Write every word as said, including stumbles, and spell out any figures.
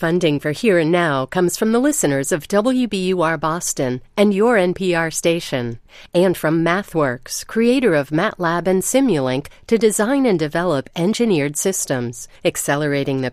Funding for Here and Now comes from the listeners of W B U R Boston and your N P R station, and from MathWorks, creator of MATLAB and Simulink, to design and develop engineered systems, accelerating the